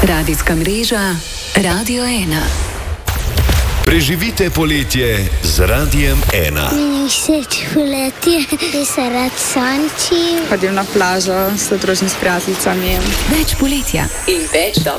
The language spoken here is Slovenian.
Radijska mreža Radio 1. Preživite poletje z Radijem 1. Meni všeč poletje, da se rad sončim. Hodim na plažo s družinami, s prijateljicami. Več poletja in več